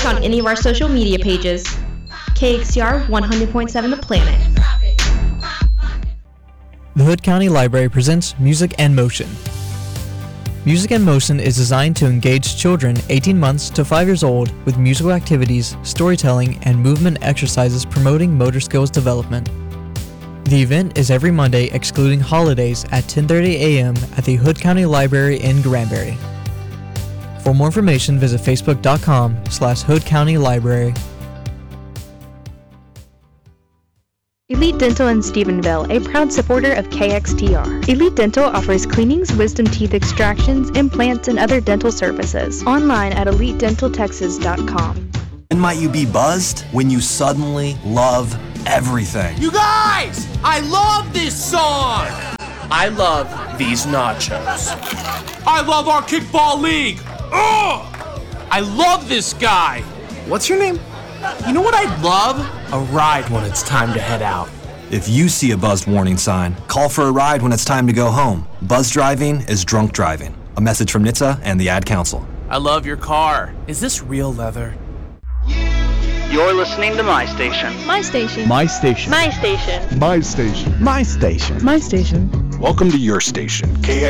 us on any of our social media pages. KXCR 100.7 The Planet. The Hood County Library presents Music and Motion. Music and Motion is designed to engage children 18 months to 5 years old with musical activities, storytelling, and movement exercises promoting motor skills development. The event is every Monday excluding holidays at 10:30 a.m. at the Hood County Library in Granbury. For more information, visit facebook.com/Hood County Library. Elite Dental in Stephenville, a proud supporter of KXTR. Elite Dental offers cleanings, wisdom teeth extractions, implants, and other dental services. Online at elitedentaltexas.com. When might you be buzzed? When you suddenly love everything. You guys! I love this song! I love these nachos. I love our kickball league! Ugh! I love this guy! What's your name? You know what I'd love? A ride when it's time to head out. If you see a buzzed warning sign, call for a ride when it's time to go home. Buzz driving is drunk driving. A message from NHTSA and the Ad Council. I love your car. Is this real leather? You're listening to My Station. My station. My station. My station. My station. My station. My station. Welcome to your station, KXTR.